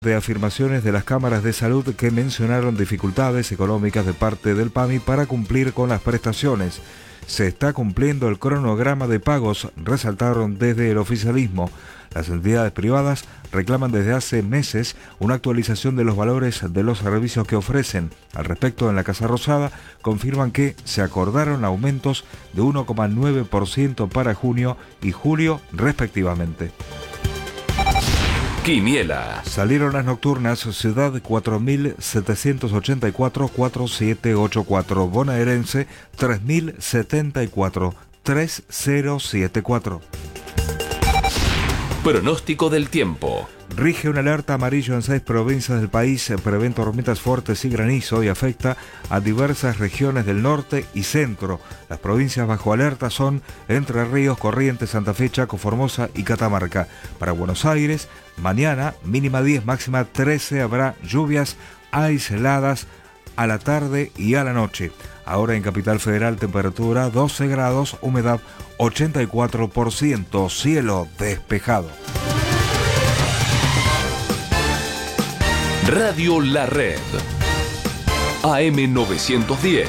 De afirmaciones de las cámaras de salud que mencionaron dificultades económicas de parte del PAMI para cumplir con las prestaciones. Se está cumpliendo el cronograma de pagos, resaltaron desde el oficialismo. Las entidades privadas reclaman desde hace meses una actualización de los valores de los servicios que ofrecen. Al respecto, en la Casa Rosada confirman que se acordaron aumentos de 1,9% para junio y julio respectivamente. Quiniela. Salieron las nocturnas Ciudad 4784-4784, Bonaerense 3074-3074. Pronóstico del tiempo. Rige una alerta amarillo en 6 provincias del país, prevén tormentas fuertes y granizo y afecta a diversas regiones del norte y centro. Las provincias bajo alerta son Entre Ríos, Corrientes, Santa Fe, Chaco, Formosa y Catamarca. Para Buenos Aires, mañana mínima 10, máxima 13, habrá lluvias aisladas a la tarde y a la noche. Ahora en Capital Federal, temperatura 12 grados, humedad 84%, cielo despejado. Radio La Red. AM910.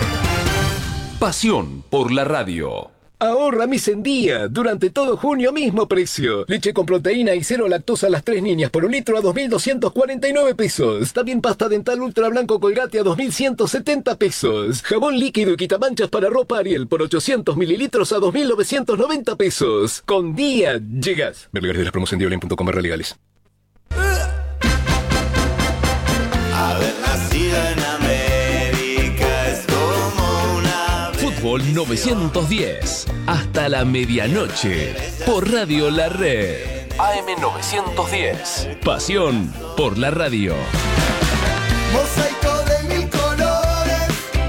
Pasión por la radio. Ahorra mis en día. Durante todo junio, mismo precio. Leche con proteína y cero lactosa a las 3 niñas por un litro a 2.249 pesos. También pasta dental ultra blanco Colgate a 2.170 pesos. Jabón líquido y quitamanchas para ropa Ariel por 800 mililitros a 2.990 pesos. Con día llegas. Ver lugares de las promos en diolin.com legales. Haber nacido en América es como una... Fútbol 910. Hasta la medianoche. Por Radio La Red. AM910. Pasión por la radio. Mosaico de mil colores,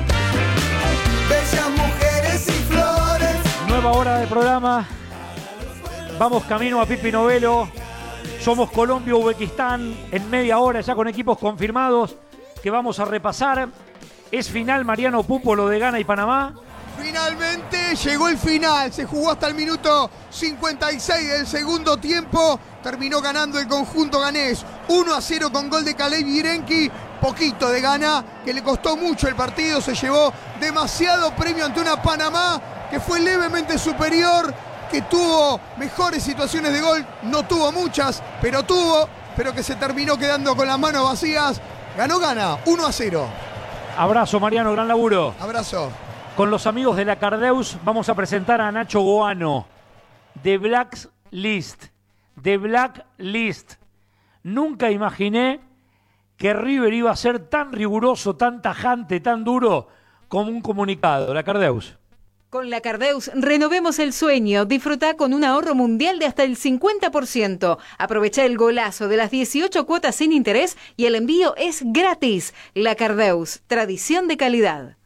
bellas mujeres y flores. Nueva hora de programa. Vamos camino a Pipi Novelo. Somos Colombia-Uzbekistán en media hora ya con equipos confirmados que vamos a repasar. Es final Mariano Pupo, lo de Ghana y Panamá. Finalmente llegó el final, se jugó hasta el minuto 56 del segundo tiempo, terminó ganando el conjunto ganés 1-0 con gol de Caleb Virenki, poquito de Ghana, que le costó mucho el partido, se llevó demasiado premio ante una Panamá que fue levemente superior, que tuvo mejores situaciones de gol, no tuvo muchas, pero que se terminó quedando con las manos vacías. Ganó Ghana, 1-0. Abrazo, Mariano, gran laburo. Abrazo. Con los amigos de la Cardeus vamos a presentar a Nacho Goano, de Black List. De Black List. Nunca imaginé que River iba a ser tan riguroso, tan tajante, tan duro como un comunicado. La Cardeus. Con la Cardeus, renovemos el sueño. Disfruta con un ahorro mundial de hasta el 50%. Aprovecha el golazo de las 18 cuotas sin interés y el envío es gratis. La Cardeus, tradición de calidad.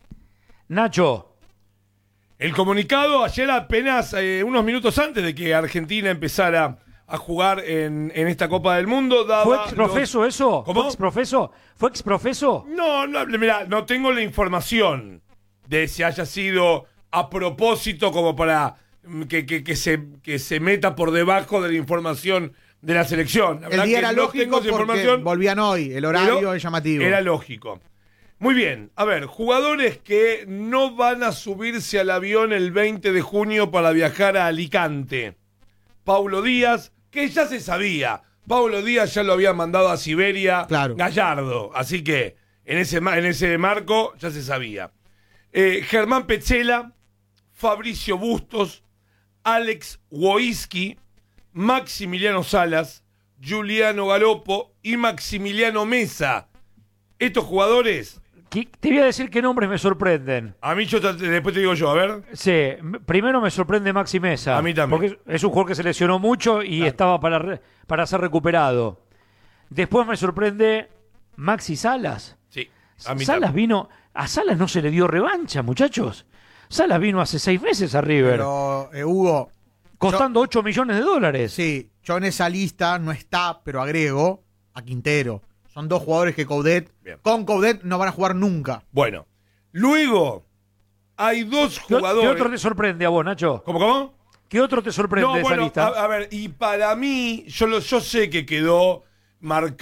Nacho. El comunicado ayer apenas unos minutos antes de que Argentina empezara a jugar en esta Copa del Mundo. Daba ¿Fue exprofeso eso? ¿Cómo? ¿Fue exprofeso? No, mirá, no tengo la información de si haya sido a propósito como para que se meta por debajo de la información de la selección. La el día era no lógico porque volvían hoy, el horario es llamativo. Era lógico. Muy bien, a ver, jugadores que no van a subirse al avión el 20 de junio para viajar a Alicante. Paulo Díaz, que ya se sabía. Paulo Díaz ya lo había mandado a Siberia, claro. Gallardo, así que en ese marco ya se sabía. Germán Petzela, Fabricio Bustos, Alex Woiski, Maximiliano Salas, Juliano Galopo y Maximiliano Mesa. Estos jugadores... Te voy a decir qué nombres me sorprenden. A mí después te digo yo, a ver. Sí, primero me sorprende Maxi Mesa. A mí también. Porque es un jugador que se lesionó mucho y estaba para ser recuperado. Después me sorprende Maxi Salas. Sí, a mí Salas también. vino... A Salas no se le dio revancha, muchachos. Salas vino hace 6 meses a River. Pero, Hugo... Costando 8 millones de dólares. Sí, yo en esa lista no está, pero agrego a Quintero. Son 2 jugadores que con Coudet no van a jugar nunca. Bueno, luego hay 2 jugadores... ¿Qué otro te sorprende a vos, Nacho? ¿Cómo? ¿Qué otro te sorprende de esa lista? A ver, y para mí, yo sé que quedó marcar